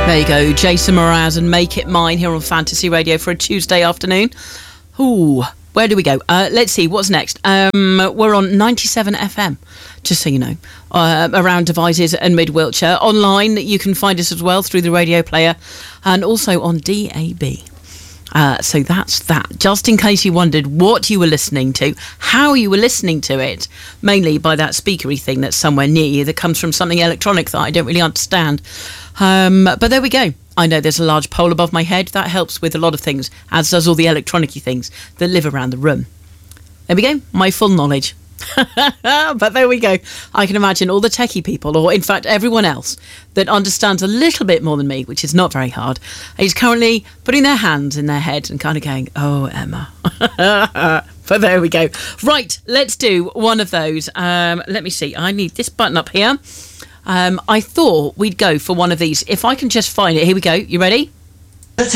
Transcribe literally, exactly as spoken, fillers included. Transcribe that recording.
There you go, Jason Mraz and Make It Mine here on Fantasy Radio for a Tuesday afternoon. Ooh, where do we go? Uh, let's see, what's next? Um, we're on ninety-seven F M, just so you know, uh, around Devizes and Mid Wiltshire. Online, you can find us as well through the radio player and also on D A B. Uh, so that's that. Just in case you wondered what you were listening to, how you were listening to it, mainly by that speakery thing that's somewhere near you that comes from something electronic that I don't really understand. Um, but there we go. I know there's a large pole above my head. That helps with a lot of things, as does all the electronic-y things that live around the room. There we go. My full knowledge. But there we go. I can imagine all the techie people, or in fact everyone else that understands a little bit more than me, which is not very hard, is currently putting their hands in their head and kind of going, oh, Emma. But there we go. Right, let's do one of those. Um, let me see. I need this button up here. Um, I thought we'd go for one of these. If I can just find it. Here we go. You ready?